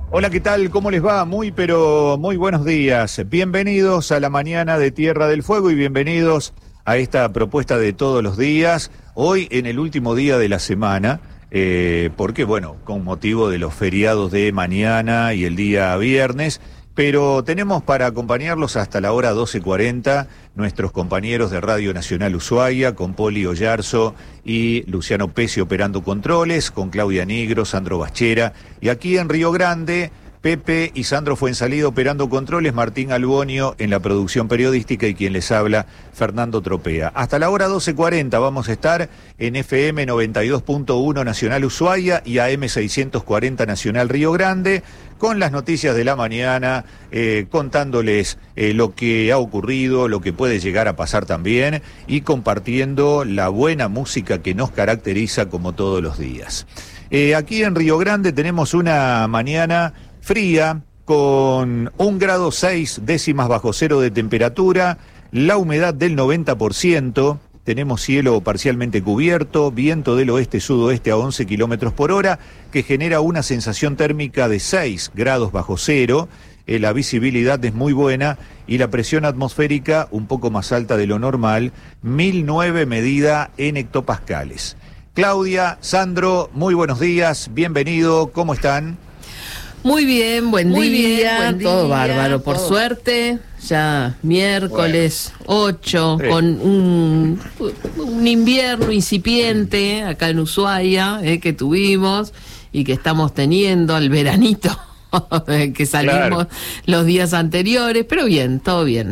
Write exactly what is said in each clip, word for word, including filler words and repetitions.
Hola, ¿qué tal? ¿Cómo les va? Muy, pero muy buenos días. Bienvenidos a la mañana de Tierra del Fuego y bienvenidos a esta propuesta de todos los días. Hoy en el último día de la semana, eh, porque bueno, con motivo de los feriados de mañana y el día viernes, pero tenemos para acompañarlos hasta la hora doce cuarenta nuestros compañeros de Radio Nacional Ushuaia, con Poli Oyarzo y Luciano Pesi operando controles, con Claudia Nigro, Sandro Bachera, y aquí en Río Grande, Pepe y Sandro Fuenzalida operando controles, Martín Albonio en la producción periodística y quien les habla, Fernando Tropea. Hasta la hora doce cuarenta vamos a estar en F M noventa y dos punto uno Nacional Ushuaia y A M seiscientos cuarenta Nacional Río Grande, con las noticias de la mañana, eh, contándoles eh, lo que ha ocurrido, lo que puede llegar a pasar también, y compartiendo la buena música que nos caracteriza como todos los días. Eh, aquí en Río Grande tenemos una mañana fría, con un grado seis décimas bajo cero de temperatura, la humedad del noventa por ciento, tenemos cielo parcialmente cubierto, viento del oeste-sudoeste a once kilómetros por hora, que genera una sensación térmica de seis grados bajo cero, eh, la visibilidad es muy buena y la presión atmosférica un poco más alta de lo normal, mil nueve medida en hectopascales. Claudia, Sandro, muy buenos días, bienvenido, ¿cómo están? Muy bien, buen, Muy día, bien, buen todo día, bárbaro, por todo. suerte, ya miércoles Bueno. ocho, Sí. con un, un invierno incipiente acá en Ushuaia, eh, que tuvimos y que estamos teniendo, el veranito que salimos Claro. los días anteriores, pero bien, todo bien.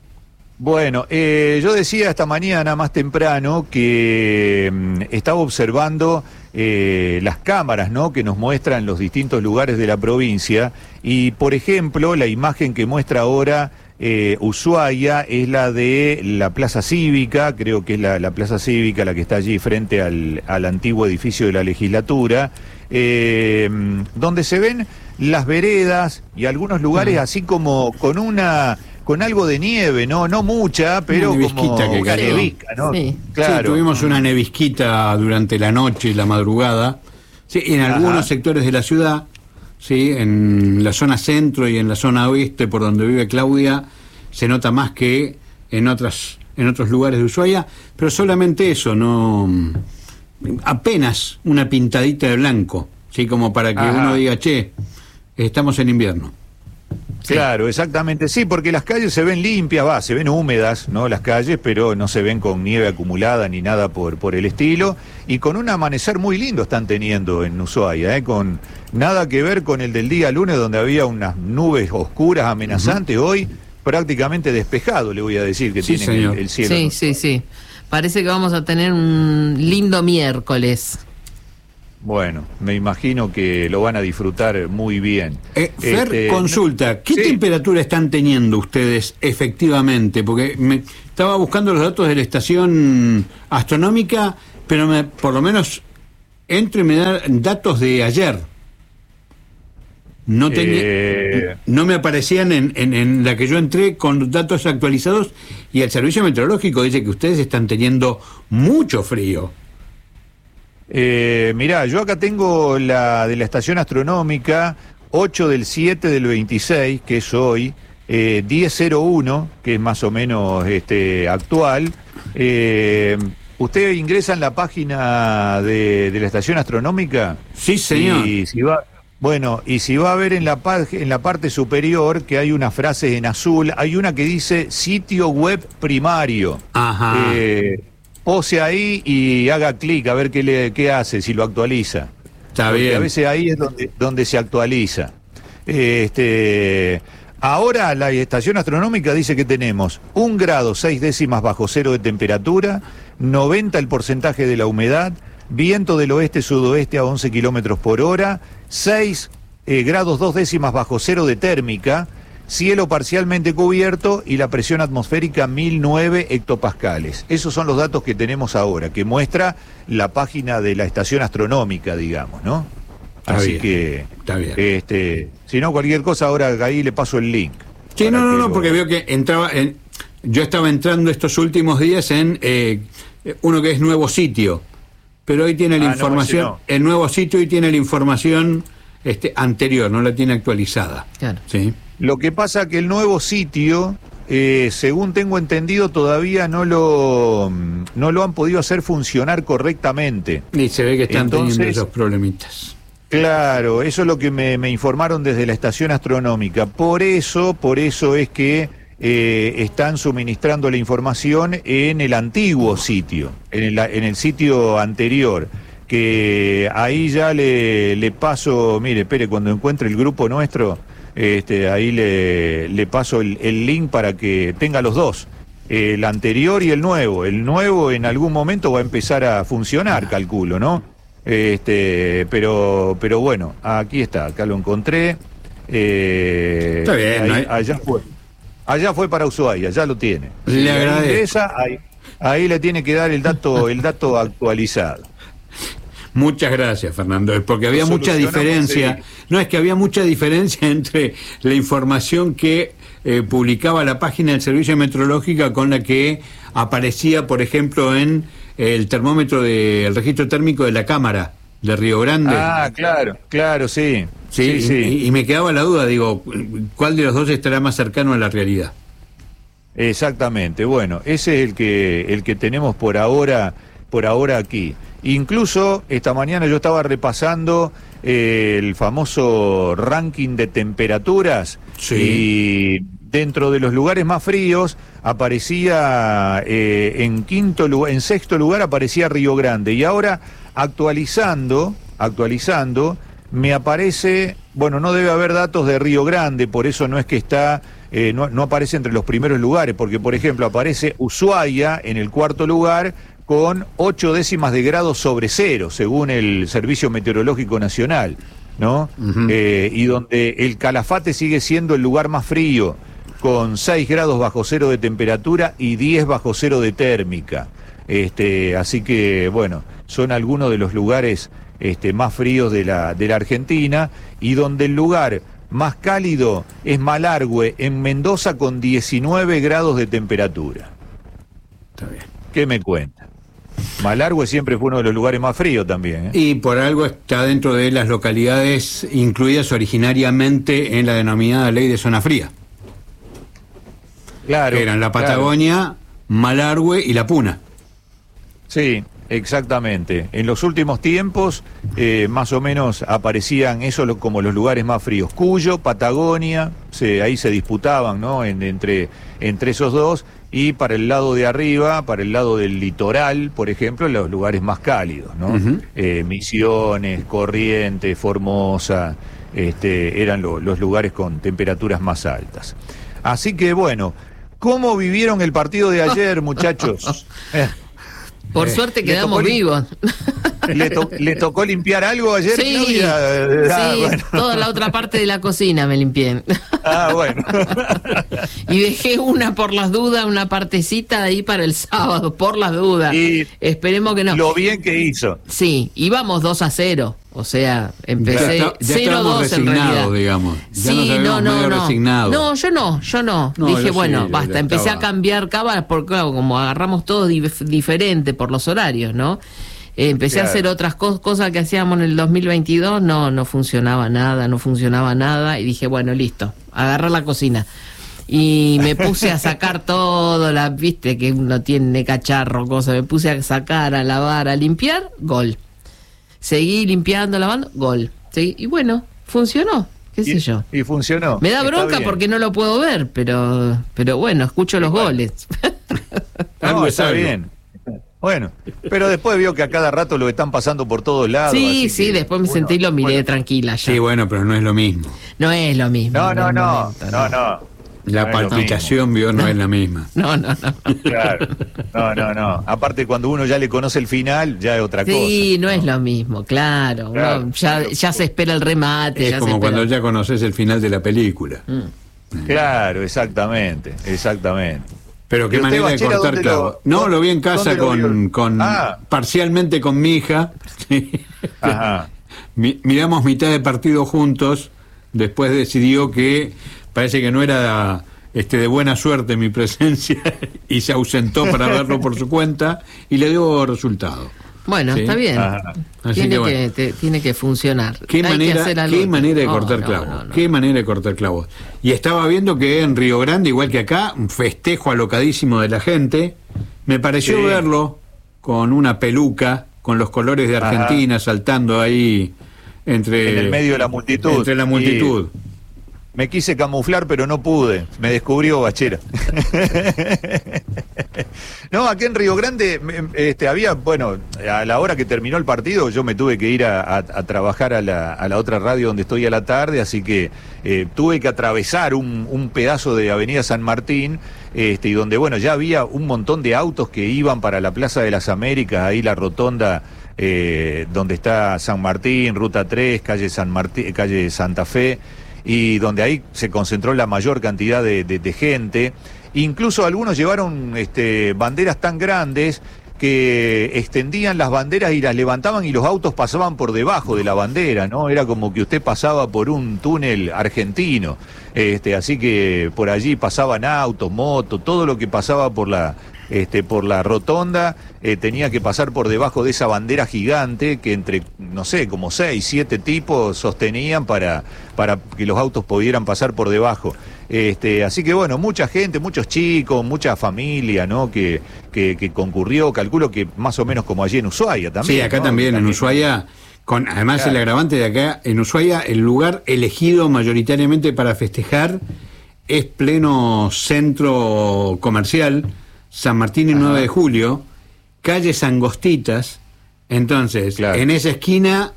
Bueno, eh, yo decía esta mañana más temprano que mm, estaba observando eh, las cámaras, ¿no?, que nos muestran los distintos lugares de la provincia y, por ejemplo, la imagen que muestra ahora eh, Ushuaia es la de la Plaza Cívica, creo que es la, la Plaza Cívica la que está allí frente al, al antiguo edificio de la legislatura, eh, donde se ven las veredas y algunos lugares así como con una... con algo de nieve, no no mucha, pero Una como nevisquita que una cayó. nevisca, ¿no? Sí. Claro. Sí, tuvimos una nevisquita durante la noche y la madrugada, sí, en Ajá. algunos sectores de la ciudad, sí, en la zona centro y en la zona oeste, por donde vive Claudia, se nota más que en otras en otros lugares de Ushuaia, pero solamente eso, no, apenas una pintadita de blanco, sí, como para que Ajá. uno diga, che, estamos en invierno. Claro, exactamente, sí, porque las calles se ven limpias, va, se ven húmedas, ¿no?, las calles, pero no se ven con nieve acumulada ni nada por, por el estilo, y con un amanecer muy lindo están teniendo en Ushuaia, ¿eh?, con nada que ver con el del día lunes, donde había unas nubes oscuras, amenazantes. Uh-huh. Hoy prácticamente despejado, le voy a decir, que Sí, tienen el, señor. el cielo. Sí, sí, sí. Parece que vamos a tener un lindo miércoles. Bueno, me imagino que lo van a disfrutar muy bien. Eh, Fer, Este, consulta, ¿qué sí. temperatura están teniendo ustedes efectivamente? Porque me estaba buscando los datos de la estación astronómica, pero me, por lo menos entro y me dan datos de ayer. No tenía, Eh. no me aparecían en, en, en la que yo entré con datos actualizados, y el servicio meteorológico dice que ustedes están teniendo mucho frío. Eh, mirá, yo acá tengo la de la estación astronómica, ocho del siete del veintiséis, que es hoy, eh, diez cero uno, que es más o menos este, actual. Eh, ¿Usted ingresa en la página de, de la estación astronómica? Sí, señor. Y si va, bueno, y si va a ver en la, pag- en la parte superior que hay unas frases en azul, hay una que dice sitio web primario. Ajá. Eh, Pose ahí y haga clic a ver qué, le, qué hace, si lo actualiza. Está Porque bien. a veces ahí es donde, donde se actualiza. Este, ahora la estación astronómica dice que tenemos un grado seis décimas bajo cero de temperatura, noventa el porcentaje de la humedad, viento del oeste-sudoeste a once kilómetros por hora, seis eh, grados dos décimas bajo cero de térmica, cielo parcialmente cubierto y la presión atmosférica mil nueve hectopascales. Esos son los datos que tenemos ahora, que muestra la página de la estación astronómica, digamos, ¿no? Está Así bien, que, está bien. este, si no, cualquier cosa, ahora ahí le paso el link. Sí, para no, no, que no, lo- porque veo que entraba en... Yo estaba entrando estos últimos días en eh, uno que es Nuevo Sitio, pero hoy tiene la Ah, no, información, ese no. el Nuevo Sitio hoy tiene la información este, anterior, no la tiene actualizada. Claro. ¿Sí? Lo que pasa que el nuevo sitio, eh, según tengo entendido, todavía no lo, no lo han podido hacer funcionar correctamente. Y se ve que están Entonces, teniendo esos problemitas. Claro, eso es lo que me, me informaron desde la estación astronómica. Por eso, por eso es que eh, están suministrando la información en el antiguo sitio, en el, en el sitio anterior, que ahí ya le, le paso, mire, espere, cuando encuentre el grupo nuestro, este, ahí le, le paso el, el link para que tenga los dos, el anterior y el nuevo. El nuevo en algún momento va a empezar a funcionar, calculo, ¿no? Este, pero, pero bueno, aquí está, acá lo encontré. Eh, Está bien, ahí, ¿no hay... allá fue, allá fue para Ushuaia, ya lo tiene. Le si agradezco. le interesa, ahí, ahí le tiene que dar el dato, el dato actualizado. Muchas gracias, Fernando, porque había mucha diferencia, no es que había mucha diferencia entre la información que eh, publicaba la página del Servicio Meteorológico con la que aparecía, por ejemplo, en el termómetro del registro térmico de la Cámara de Río Grande. Ah, claro, claro, sí. Sí, sí, sí. Y, y me quedaba la duda, digo, ¿cuál de los dos estará más cercano a la realidad? Exactamente, bueno, ese es el que, el que tenemos por ahora, por ahora aquí. Incluso esta mañana yo estaba repasando eh, el famoso ranking de temperaturas, sí. Y dentro de los lugares más fríos aparecía eh, en quinto lugar, en sexto lugar aparecía Río Grande, y ahora actualizando, actualizando, me aparece, bueno, no debe haber datos de Río Grande, por eso no es que está, eh, no, no aparece entre los primeros lugares, porque por ejemplo aparece Ushuaia en el cuarto lugar, con ocho décimas de grado sobre cero, según el Servicio Meteorológico Nacional, ¿no? Uh-huh. Eh, y donde el Calafate sigue siendo el lugar más frío, con seis grados bajo cero de temperatura y diez bajo cero de térmica. Este, así que, bueno, son algunos de los lugares este, más fríos de la, de la Argentina, y donde el lugar más cálido es Malargüe, en Mendoza, con diecinueve grados de temperatura. Está bien. ¿Qué me cuenta? Malargüe siempre fue uno de los lugares más fríos también, ¿eh? Y por algo está dentro de las localidades incluidas originariamente en la denominada ley de zona fría. Claro. Que eran la Patagonia, claro. Malargüe y la Puna. Sí, exactamente. En los últimos tiempos, eh, más o menos aparecían esos lo, como los lugares más fríos. Cuyo, Patagonia, se, ahí se disputaban, ¿no? En, entre, entre esos dos. Y para el lado de arriba, para el lado del litoral, por ejemplo, los lugares más cálidos, ¿no? Uh-huh. eh, Misiones, Corrientes, Formosa, este, eran lo, los lugares con temperaturas más altas. Así que bueno, ¿cómo vivieron el partido de ayer, muchachos? Eh. Por suerte quedamos vivos. ¿Le, to ¿Le tocó limpiar algo ayer? Sí, ah, sí bueno. Toda la otra parte de la cocina me limpié. Ah, bueno. Y dejé una por las dudas, una partecita ahí para el sábado, por las dudas. Y esperemos que no. Lo bien que hizo. Sí, íbamos dos a cero. O sea, empecé cero dos en realidad. Digamos. Ya sí, no, no, no. Resignado. No, yo no, yo no. no Dije, bueno, sí, basta. Empecé a cambiar cámaras porque, claro, como agarramos todo dif diferente por los horarios, ¿no? Eh, empecé claro. a hacer otras co cosas que hacíamos en el dos mil veintidós, no, no funcionaba nada, no funcionaba nada, y dije, bueno, listo, agarrar la cocina. Y me puse a sacar todo, la, viste que uno tiene cacharro, cosas, me puse a sacar, a lavar, a limpiar, gol. Seguí limpiando, lavando, gol. ¿Sí? Y bueno, funcionó, qué sé y, yo. Y funcionó. Me da bronca porque no lo puedo ver, pero pero bueno, escucho los bueno. goles. No, está bien. Bueno, pero después vio que a cada rato lo están pasando por todos lados. Sí, sí, que, después me bueno, senté y lo miré bueno. tranquila ya. Sí, bueno, pero no es lo mismo. No es lo mismo. No, no, no, momento, no, no. La no palpitación, vio, no, no es la misma. No, no, no. Claro. No, no, no. Aparte, cuando uno ya le conoce el final, ya es otra sí, cosa. Sí, no, no es lo mismo, claro. claro uno ya, claro. ya se espera el remate. Es ya como se cuando ya conoces el final de la película. Mm. Claro, exactamente, exactamente. Pero qué manera de cortar clavo. Lo, no, lo vi en casa con, con ah. parcialmente con mi hija. Ajá. Miramos mitad de partido juntos. Después decidió que parece que no era este, de buena suerte mi presencia y se ausentó para verlo por su cuenta y le dio resultado. Bueno, ¿sí? Está bien. Tiene que, bueno. que te, tiene que funcionar. ¿Qué, manera, ¿qué manera de cortar no, clavos? No, no, no. ¿Qué manera de cortar clavos? Y estaba viendo que en Río Grande, igual que acá, un festejo alocadísimo de la gente. Me pareció sí. verlo con una peluca, con los colores de Argentina, Ajá. saltando ahí entre... En el medio de la multitud. Entre la multitud. Y... Me quise camuflar, pero no pude. Me descubrió Bachera. No, aquí en Río Grande este, había, bueno, a la hora que terminó el partido, yo me tuve que ir a, a, a trabajar a la, a la otra radio donde estoy a la tarde, así que eh, tuve que atravesar un, un pedazo de Avenida San Martín, este, y donde, bueno, ya había un montón de autos que iban para la Plaza de las Américas, ahí la rotonda eh, donde está San Martín, Ruta tres, calle San Martín, calle Santa Fe, y donde ahí se concentró la mayor cantidad de, de, de gente. Incluso algunos llevaron este, banderas tan grandes que extendían las banderas y las levantaban y los autos pasaban por debajo de la bandera, ¿no? Era como que usted pasaba por un túnel argentino. Este, así que por allí pasaban autos, motos, todo lo que pasaba por la... Este, por la rotonda, eh, tenía que pasar por debajo de esa bandera gigante que entre, no sé, como seis, siete tipos sostenían para, para que los autos pudieran pasar por debajo. Este, así que bueno, mucha gente, muchos chicos, mucha familia, ¿no? Que, que, que concurrió, calculo que más o menos como allí en Ushuaia también. Sí, acá ¿no? también, en Ushuaia, con además claro. el agravante de acá, en Ushuaia, el lugar elegido mayoritariamente para festejar es pleno centro comercial, San Martín y Ajá. nueve de julio, calles angostitas. Entonces, claro. en esa esquina,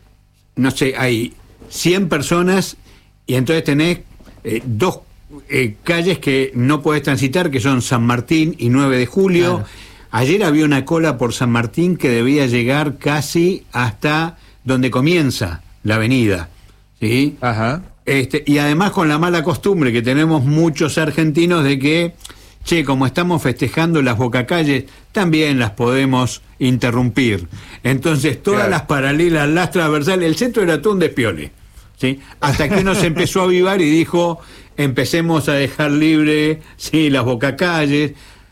no sé, hay cien personas y entonces tenés eh, dos eh, calles que no podés transitar, que son San Martín y nueve de julio. Claro. Ayer había una cola por San Martín que debía llegar casi hasta donde comienza la avenida, ¿sí? Ajá. Este, y además con la mala costumbre que tenemos muchos argentinos de que che, como estamos festejando las bocacalles, también las podemos interrumpir. Entonces, todas claro. las paralelas, las transversales, el centro era todo un despiole, ¿sí? Hasta que uno se empezó a avivar y dijo, empecemos a dejar libre, sí, las bocacalles.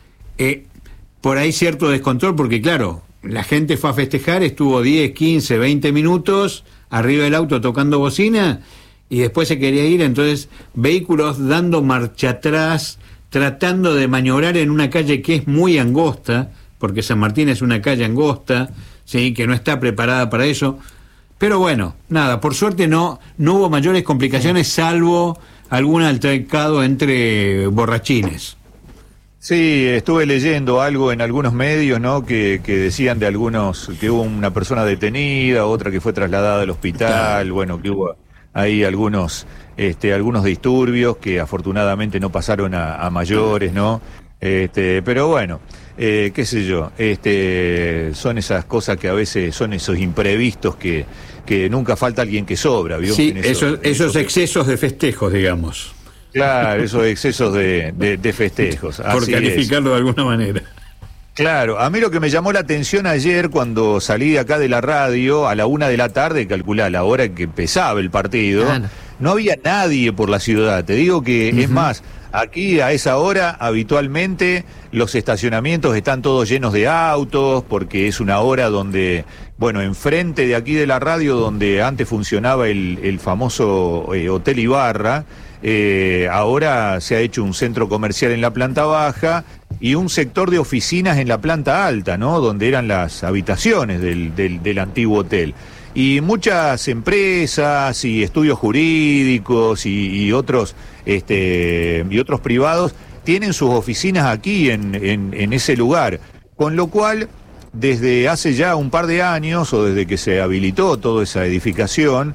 Eh, por ahí cierto descontrol, porque claro, la gente fue a festejar, estuvo diez, quince, veinte minutos arriba del auto tocando bocina, y después se quería ir, entonces, vehículos dando marcha atrás, tratando de maniobrar en una calle que es muy angosta, porque San Martín es una calle angosta, sí, que no está preparada para eso. Pero bueno, nada, por suerte no, no hubo mayores complicaciones, salvo algún altercado entre borrachines. Sí, estuve leyendo algo en algunos medios, ¿no? Que, que decían de algunos, que hubo una persona detenida, otra que fue trasladada al hospital, bueno, que hubo ahí algunos... Este, algunos disturbios que afortunadamente no pasaron a, a mayores, ¿no? Este, pero bueno, eh, qué sé yo, este, son esas cosas que a veces son esos imprevistos que, que nunca falta alguien que sobra, ¿vio? Sí, eso, esos, esos excesos de festejos, digamos. Claro, esos excesos de, de, de festejos. Por así calificarlo es. De alguna manera. Claro, a mí lo que me llamó la atención ayer cuando salí de acá de la radio a la una de la tarde, calculá la hora en que empezaba el partido, claro. no había nadie por la ciudad. Te digo que, uh-huh. es más, aquí a esa hora habitualmente los estacionamientos están todos llenos de autos, porque es una hora donde, bueno, enfrente de aquí de la radio, donde antes funcionaba el, el famoso eh, Hotel Ibarra, eh, ahora se ha hecho un centro comercial en la planta baja y un sector de oficinas en la planta alta, ¿no? Donde eran las habitaciones del, del, del antiguo hotel. Y muchas empresas y estudios jurídicos y, y otros este, y otros privados tienen sus oficinas aquí en, en, en ese lugar. Con lo cual, desde hace ya un par de años, o desde que se habilitó toda esa edificación,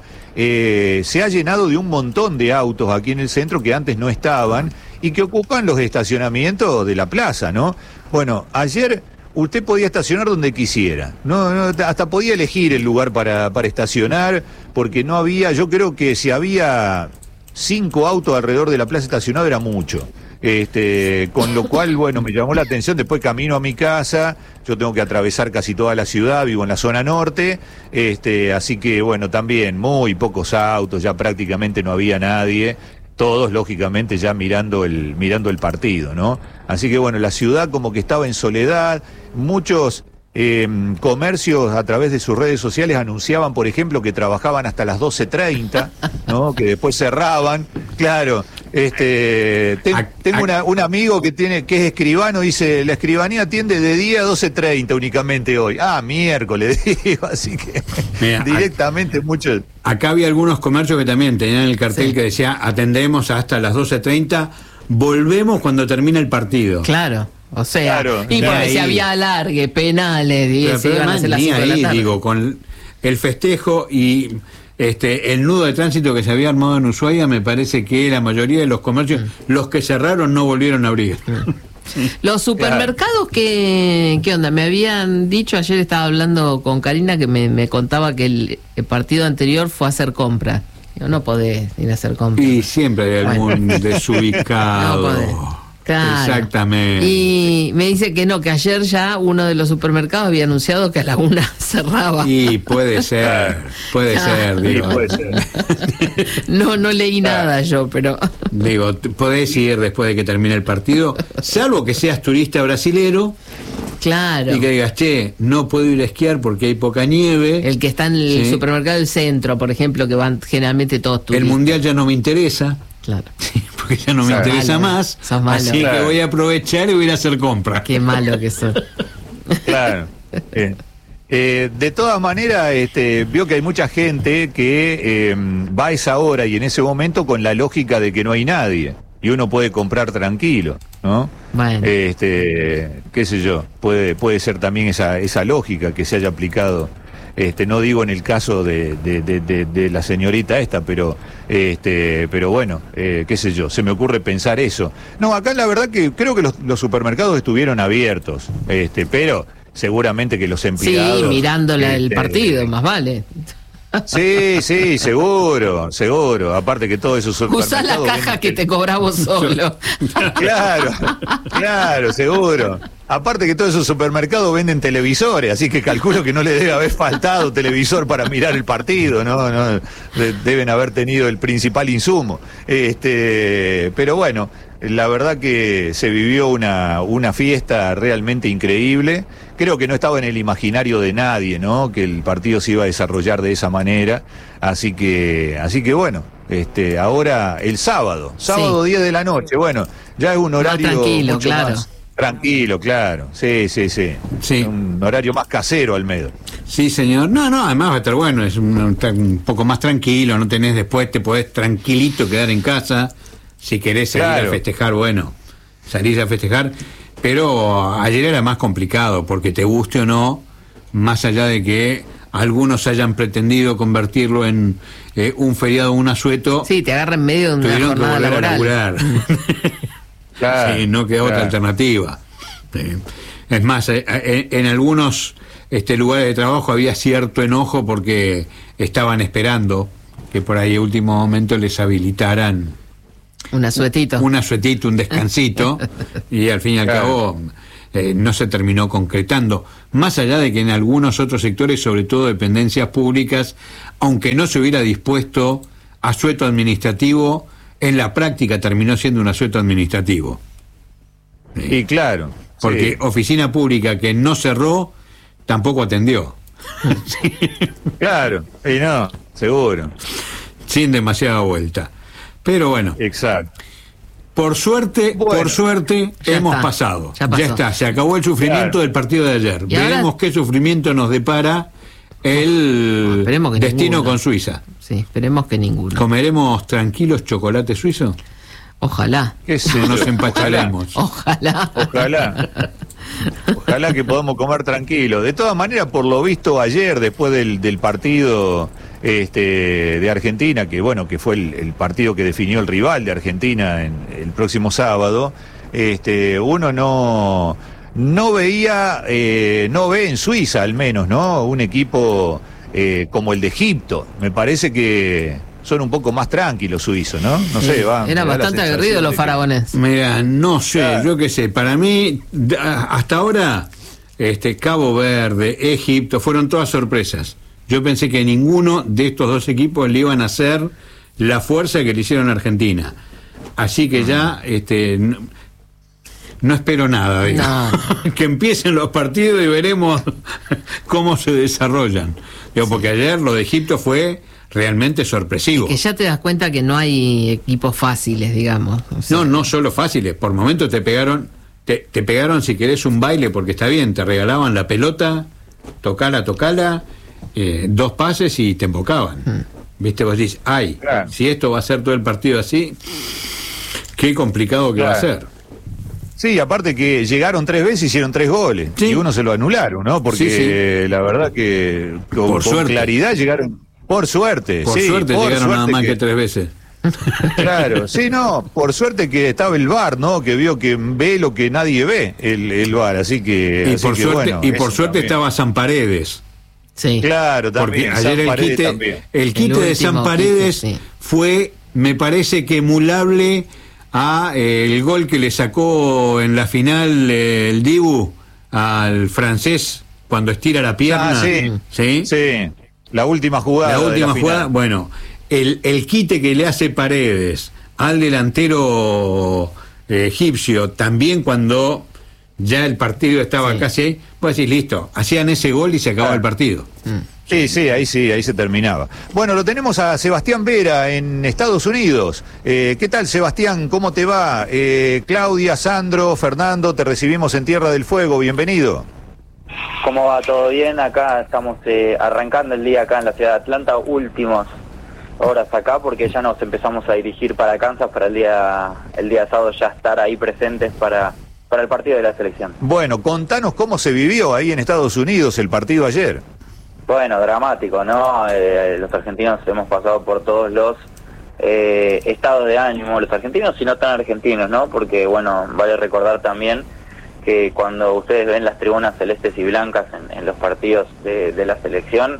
eh, se ha llenado de un montón de autos aquí en el centro que antes no estaban y que ocupan los estacionamientos de la plaza, ¿no? Bueno, ayer usted podía estacionar donde quisiera, no, no, hasta podía elegir el lugar para, para estacionar, porque no había, yo creo que si había cinco autos alrededor de la plaza estacionados era mucho. Este, con lo cual, bueno, me llamó la atención, después camino a mi casa, yo tengo que atravesar casi toda la ciudad, vivo en la zona norte, este, así que bueno, también muy pocos autos, ya prácticamente no había nadie, todos lógicamente ya mirando el, mirando el partido, ¿no? Así que bueno, la ciudad como que estaba en soledad, muchos eh, comercios a través de sus redes sociales anunciaban, por ejemplo, que trabajaban hasta las doce treinta, ¿no? Que después cerraban. Claro, este, ten, tengo una, un amigo que tiene que es escribano, dice, la escribanía atiende de día a doce treinta únicamente hoy. Ah, miércoles, digo, así que Mira, directamente a, mucho. Acá había algunos comercios que también tenían el cartel sí. que decía, atendemos hasta las doce treinta, volvemos cuando termine el partido. Claro. O sea, claro, y porque si había alargue, penales, y pero, se pero iban a hacer las cinco de la ahí, tarde. digo, con el festejo y este el nudo de tránsito que se había armado en Ushuaia, me parece que la mayoría de los comercios, mm. los que cerraron, no volvieron a abrir. Mm. Los supermercados, ¿qué, ¿qué onda? Me habían dicho, ayer estaba hablando con Karina, que me, me contaba que el, el partido anterior fue a hacer compras. Yo no podés ir a hacer compras. Y siempre hay algún bueno. desubicado. No podés. Claro. Exactamente. Y me dice que no, que ayer ya uno de los supermercados había anunciado que a la una cerraba. Y puede ser, puede ah. ser, digo. Sí, puede ser. No, no leí ah. nada yo, pero... Digo, podés ir después de que termine el partido, salvo que seas turista brasilero. Claro. Y que digas, che, no puedo ir a esquiar porque hay poca nieve. El que está en el ¿sí? supermercado del centro, por ejemplo, que van generalmente todos turistas. El mundial ya no me interesa. Claro. Sí, porque ya no me Sos interesa malo, más. Sos malo. Así claro. que voy a aprovechar y voy a ir a hacer compras. Qué malo que sos. Claro. Eh, eh, de todas maneras, este, vio que hay mucha gente que eh, va a esa hora y en ese momento con la lógica de que no hay nadie. Y uno puede comprar tranquilo, ¿no? Bueno. Este, qué sé yo, puede, puede ser también esa, esa lógica que se haya aplicado. Este, no digo en el caso de, de, de, de, de la señorita esta, pero este, pero bueno, eh, qué sé yo, se me ocurre pensar eso. No, acá la verdad que creo que los, los supermercados estuvieron abiertos, este, pero seguramente que los empleados... Sí, mirando este, el partido, más vale. Sí, sí, seguro, seguro. Aparte que todo eso... Usá la caja que te cobramos solo. Claro, claro, seguro. Aparte que todos esos supermercados venden televisores, así que calculo que no le debe haber faltado televisor para mirar el partido, ¿no? no deben haber tenido el principal insumo. Este, pero bueno, la verdad que se vivió una, una fiesta realmente increíble. Creo que no estaba en el imaginario de nadie, ¿no? Que el partido se iba a desarrollar de esa manera. Así que, así que bueno, este, ahora el sábado, sábado sí. diez de la noche, bueno, ya es un horario más tranquilo, mucho claro. más tranquilo, claro. Sí, sí, sí, sí. Un horario más casero, Almedo. Sí, señor. No, no, además va a estar bueno, es un, un poco más tranquilo, no tenés después, te podés tranquilito quedar en casa. Si querés salir claro. a festejar, bueno, salís a festejar. Pero ayer era más complicado, porque te guste o no, más allá de que algunos hayan pretendido convertirlo en eh, un feriado o un asueto. Sí, te agarra en medio de una jornada laboral. Claro, sí, no queda claro. otra alternativa. Eh, es más, eh, eh, en algunos este, lugares de trabajo había cierto enojo porque estaban esperando que por ahí a último momento les habilitaran un asuetito, un asuetito, un descansito, y al fin y al claro. cabo eh, no se terminó concretando. Más allá de que en algunos otros sectores, sobre todo dependencias públicas, aunque no se hubiera dispuesto asueto administrativo, en la práctica terminó siendo un asueto administrativo. Y eh, claro. Porque sí. oficina pública que no cerró, tampoco atendió. Sí. Claro, y no, seguro. Sin demasiada vuelta. Pero bueno. Exacto. Por suerte, bueno, por suerte, hemos está, pasado. Ya, ya está, se acabó el sufrimiento claro. del partido de ayer. Veremos ahora... qué sufrimiento nos depara el no, destino ninguno. con Suiza. Sí, esperemos que ninguno. ¿Comeremos tranquilos chocolate suizo? Ojalá. ¿Qué sé no nos empacharemos. Ojalá. Ojalá. Ojalá que podamos comer tranquilo. De todas maneras, por lo visto ayer, después del, del partido este, de Argentina, que bueno, que fue el, el partido que definió el rival de Argentina en, el próximo sábado, este, uno no, no veía, eh, no ve en Suiza al menos, ¿no? Un equipo eh, como el de Egipto. Me parece que son un poco más tranquilos suizos, ¿no? No sé, va. Eran bastante aguerridos los faraones. Mira, no sé, claro. yo qué sé, para mí, hasta ahora, este Cabo Verde, Egipto, fueron todas sorpresas. Yo pensé que ninguno de estos dos equipos le iban a hacer la fuerza que le hicieron a Argentina. Así que ya, este... no espero nada, digamos. No. Que empiecen los partidos y veremos cómo se desarrollan. Digo, porque ayer lo de Egipto fue realmente sorpresivo. Es que ya te das cuenta que no hay equipos fáciles, digamos. O sea, no, no solo fáciles. Por momentos te pegaron, te, te pegaron, si querés, un baile, porque está bien, te regalaban la pelota, tocala, tocala, eh, dos pases y te embocaban. Hmm. Viste, vos decís, ay, claro, si esto va a ser todo el partido así, qué complicado que claro. va a ser. Sí, aparte que llegaron tres veces y hicieron tres goles. Sí. Y uno se lo anularon, ¿no? Porque sí, sí. la verdad que con, por con claridad llegaron. Por suerte. Por sí, suerte por llegaron suerte nada más que, que tres veces. Claro, sí, no, por suerte que estaba el V A R, ¿no? Que vio que ve lo que nadie ve, el, el V A R, así que. Y así por que, suerte, bueno, y por suerte estaba San Paredes. Sí. Claro, también. Porque ayer el quite, también. el quite el de San Paredes quite, sí. fue, me parece que emulable a eh, el gol que le sacó en la final eh, el Dibu al francés cuando estira la pierna. Ah, sí. Sí. Sí. La última jugada. La última la jugada, bueno, el, el quite que le hace Paredes al delantero eh, egipcio, también cuando ya el partido estaba sí. casi ahí, pues decís, listo, hacían ese gol y se acababa ah. el partido. Mm. Sí, sí, ahí sí, ahí se terminaba. Bueno, lo tenemos a Sebastián Vera en Estados Unidos. Eh, ¿Qué tal, Sebastián? ¿Cómo te va? Eh, Claudia, Sandro, Fernando, te recibimos en Tierra del Fuego, bienvenido. ¿Cómo va? ¿Todo bien? Acá estamos eh, arrancando el día acá en la ciudad de Atlanta, últimas horas acá, porque ya nos empezamos a dirigir para Kansas para el día el día sábado ya estar ahí presentes para, para el partido de la selección. Bueno, contanos cómo se vivió ahí en Estados Unidos el partido ayer. Bueno, dramático, ¿no? Eh, los argentinos hemos pasado por todos los eh, estados de ánimo, los argentinos y no tan argentinos, ¿no? Porque, bueno, vale recordar también que cuando ustedes ven las tribunas celestes y blancas en, en los partidos de, de la selección,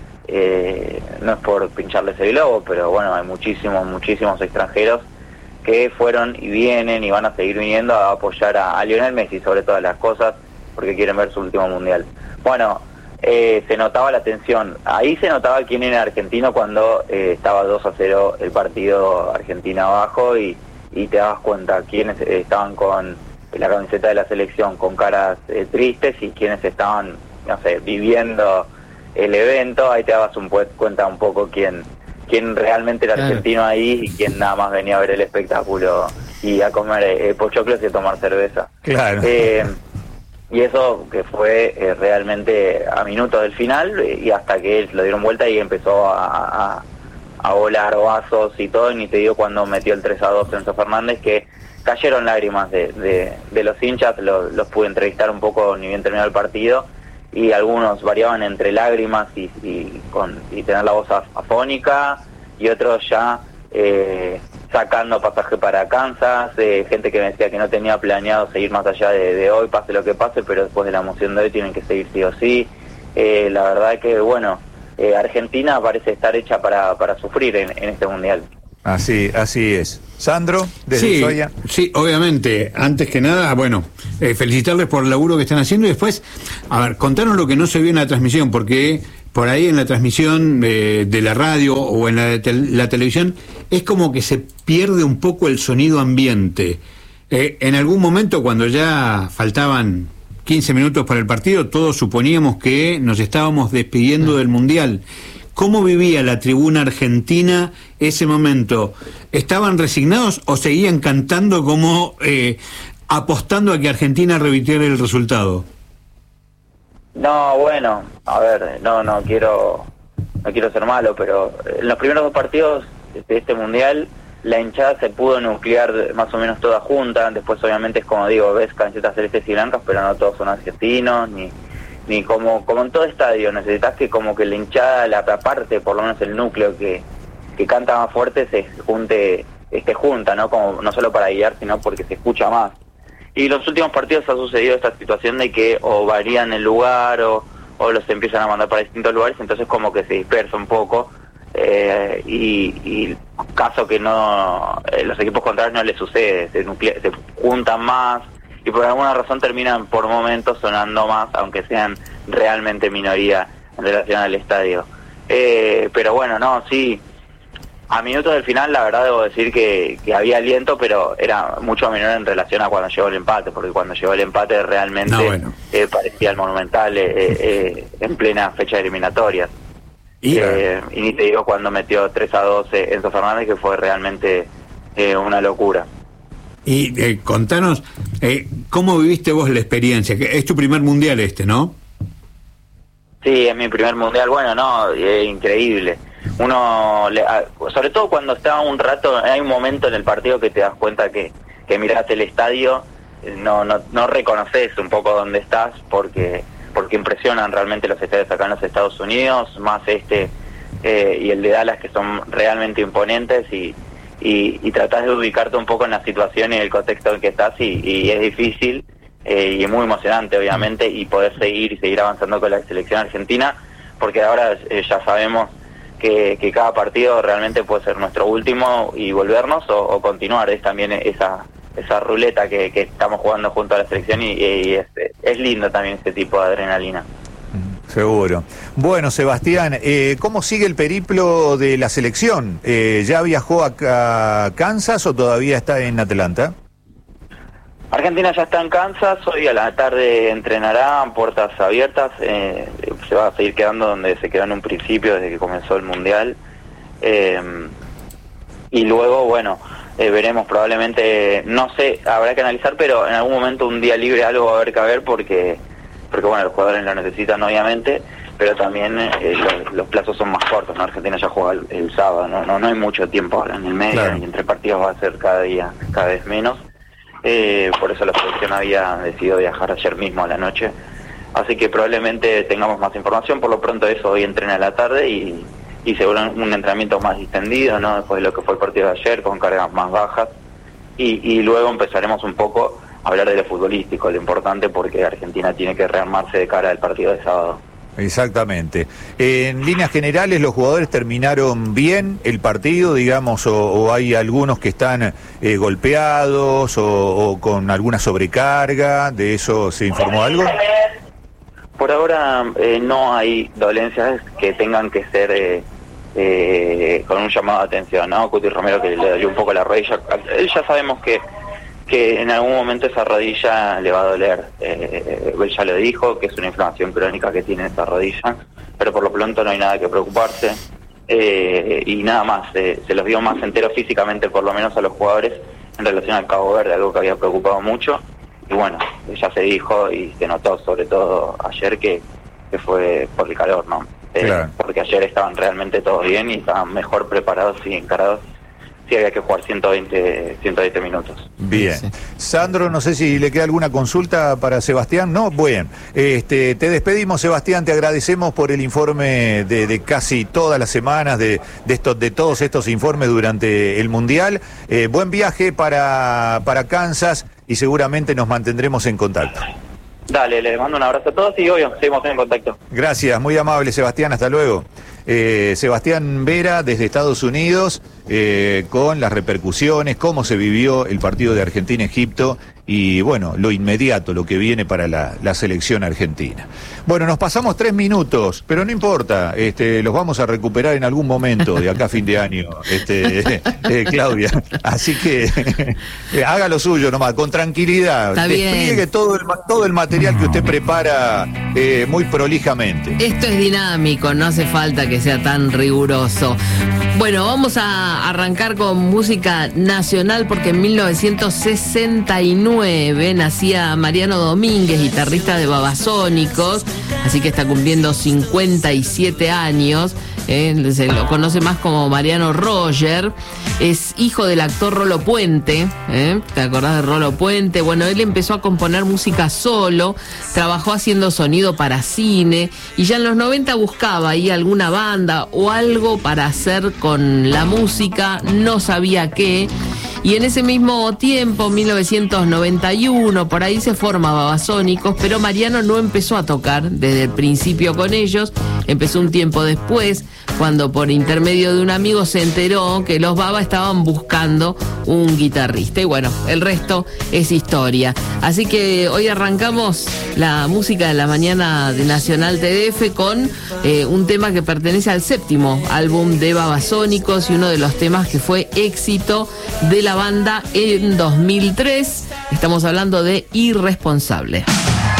eh, no es por pincharles el globo, pero bueno, hay muchísimos, muchísimos extranjeros que fueron y vienen y van a seguir viniendo a apoyar a, a Lionel Messi sobre todas las cosas, porque quieren ver su último mundial. Bueno, eh, se notaba la tensión, ahí se notaba quién era argentino cuando eh, estaba dos a cero el partido Argentina abajo y, y te dabas cuenta quiénes estaban con la camiseta de la selección con caras eh, tristes y quienes estaban, no sé, viviendo el evento. Ahí te dabas un cuenta un poco quién quién realmente era claro. argentino ahí y quién nada más venía a ver el espectáculo y a comer eh, pochoclos y a tomar cerveza. Claro. Eh, y eso que fue eh, realmente a minutos del final eh, y hasta que lo dieron vuelta y empezó a, a, a volar vasos y todo, y ni te digo cuando metió el tres a dos Enzo Fernández, que cayeron lágrimas de, de, de los hinchas, los, los pude entrevistar un poco ni bien terminó el partido, y algunos variaban entre lágrimas y, y, con, y tener la voz afónica, y otros ya eh, sacando pasaje para Kansas, eh, gente que me decía que no tenía planeado seguir más allá de, de hoy, pase lo que pase, pero después de la emoción de hoy tienen que seguir sí o sí. Eh, la verdad es que, bueno, eh, Argentina parece estar hecha para, para sufrir en, en este Mundial. Así, así es. Sandro, desde sí, Ushuaia. Sí, obviamente. Antes que nada, bueno, eh, felicitarles por el laburo que están haciendo y después, a ver, contanos lo que no se vio en la transmisión, porque por ahí en la transmisión eh, de la radio o en la, de te la televisión es como que se pierde un poco el sonido ambiente. Eh, en algún momento, cuando ya faltaban quince minutos para el partido, todos suponíamos que nos estábamos despidiendo del Mundial. ¿Cómo vivía la tribuna argentina ese momento? ¿Estaban resignados o seguían cantando como eh, apostando a que Argentina revirtiera el resultado? No, bueno, a ver, no no quiero no quiero ser malo, pero en los primeros dos partidos de este Mundial la hinchada se pudo nuclear más o menos toda junta. Después obviamente es como digo, ves camisetas celestes y blancas, pero no todos son argentinos, ni... ni como como en todo estadio necesitas que como que la hinchada, la parte, por lo menos el núcleo que, que canta más fuerte se junte, esté junta, ¿no? Como no solo para guiar, sino porque se escucha más. Y los últimos partidos ha sucedido esta situación de que o varían el lugar o, o los empiezan a mandar para distintos lugares, entonces como que se dispersa un poco, eh, y, y caso que no eh, los equipos contrarios no les sucede, se, nucle se juntan más, y por alguna razón terminan por momentos sonando más, aunque sean realmente minoría en relación al estadio. Eh, pero bueno, no, sí, A minutos del final, la verdad debo decir que, que había aliento, pero era mucho menor en relación a cuando llegó el empate, porque cuando llegó el empate realmente no, bueno. eh, parecía el Monumental eh, eh, en plena fecha eliminatoria. Y, eh, y ni te digo cuando metió tres a dos Enzo Fernández, que fue realmente eh, una locura. Y eh, contanos, eh, ¿cómo viviste vos la experiencia? Es tu primer mundial este, ¿no? Sí, es mi primer mundial. Bueno, no, es increíble. Uno, le, sobre todo cuando está un rato, hay un momento en el partido que te das cuenta que, que mirás el estadio, no, no, no reconoces un poco dónde estás, porque porque impresionan realmente los estadios acá en los Estados Unidos, más este eh, y el de Dallas, que son realmente imponentes, y, y, y tratás de ubicarte un poco en la situación y el contexto en que estás, y, y es difícil eh, y es muy emocionante, obviamente, y poder seguir y seguir avanzando con la selección argentina, porque ahora eh, ya sabemos que, que cada partido realmente puede ser nuestro último y volvernos o, o continuar. Es también esa esa ruleta que, que estamos jugando junto a la selección, y, y es, es lindo también ese tipo de adrenalina. Seguro. Bueno, Sebastián, eh, ¿cómo sigue el periplo de la selección? Eh, ¿Ya viajó a, a Kansas o todavía está en Atlanta? Argentina ya está en Kansas, hoy a la tarde entrenará en puertas abiertas, eh, se va a seguir quedando donde se quedó en un principio desde que comenzó el Mundial, eh, y luego, bueno, eh, veremos probablemente, no sé, habrá que analizar, pero en algún momento un día libre algo va a haber que ver, porque, porque bueno, los jugadores lo necesitan obviamente, pero también eh, los, los plazos son más cortos, ¿no? Argentina ya juega el, el sábado, ¿no? No, no hay mucho tiempo ahora en el medio, claro. Y entre partidos va a ser cada día, cada vez menos. Eh, por eso la selección había decidido viajar ayer mismo a la noche, así que probablemente tengamos más información. Por lo pronto eso, hoy entrena a la tarde y, y seguro un entrenamiento más distendido, ¿no? Después de lo que fue el partido de ayer, con cargas más bajas, y, y luego empezaremos un poco a hablar de lo futbolístico, lo importante, porque Argentina tiene que rearmarse de cara al partido de sábado. Exactamente. En líneas generales, ¿los jugadores terminaron bien el partido, digamos, o, o hay algunos que están eh, golpeados o, o con alguna sobrecarga? ¿De eso se informó algo? Por ahora eh, no hay dolencias que tengan que ser eh, eh, con un llamado de atención, ¿no? Cuti Romero, que le dolió un poco la rodilla, él ya sabemos que que en algún momento esa rodilla le va a doler. Eh, él ya lo dijo, que es una inflamación crónica que tiene esa rodilla, pero por lo pronto no hay nada que preocuparse, eh, y nada más, eh, se los vio más enteros físicamente, por lo menos a los jugadores, en relación al Cabo Verde, algo que había preocupado mucho, y bueno, ya se dijo y se notó sobre todo ayer que, que fue por el calor, ¿no? Eh, claro. Porque ayer estaban realmente todos bien y estaban mejor preparados y encarados. Sí, había que jugar ciento veinte minutos. Bien. Sí. Sandro, no sé si le queda alguna consulta para Sebastián. No, bueno. Este, te despedimos, Sebastián, te agradecemos por el informe de, de casi todas las semanas, de, de, estos, de todos estos informes durante el Mundial. Eh, buen viaje para, para Kansas y seguramente nos mantendremos en contacto. Dale, les mando un abrazo a todos y obvio, seguimos en contacto. Gracias, muy amable, Sebastián, hasta luego. Eh, Sebastián Vera desde Estados Unidos, eh, con las repercusiones, cómo se vivió el partido de Argentina-Egipto y bueno, lo inmediato, lo que viene para la, la selección argentina. Bueno, nos pasamos tres minutos, pero no importa, este, los vamos a recuperar en algún momento de acá a fin de año, este, eh, Claudia. Así que eh, haga lo suyo nomás, con tranquilidad. Está Despliegue bien. todo el, todo el material que usted prepara eh, muy prolijamente. Esto es dinámico, no hace falta que sea tan riguroso. Bueno, vamos a arrancar con música nacional porque en mil novecientos sesenta y nueve nacía Mariano Domínguez, guitarrista de Babasónicos, así que está cumpliendo cincuenta y siete años. Eh, se lo conoce más como Mariano Roger, es hijo del actor Rolo Puente, ¿eh? ¿Te acordás de Rolo Puente? Bueno, él empezó a componer música solo, trabajó haciendo sonido para cine y ya en los noventa buscaba ahí alguna banda o algo para hacer con la música, no sabía qué. Y en ese mismo tiempo, mil novecientos noventa y uno, por ahí se forma Babasónicos, pero Mariano no empezó a tocar desde el principio con ellos, empezó un tiempo después, cuando por intermedio de un amigo se enteró que los Baba estaban buscando un guitarrista. Y bueno, el resto es historia. Así que hoy arrancamos la música de la mañana de Nacional T D F con eh, un tema que pertenece al séptimo álbum de Babasónicos y uno de los temas que fue éxito de la banda en dos mil tres. Estamos hablando de Irresponsable.